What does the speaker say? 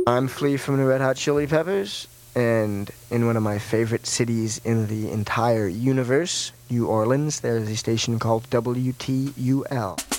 I'm Flea from the Red Hot Chili Peppers, and in one of my favorite cities in the entire universe, New Orleans, there's a station called WTUL.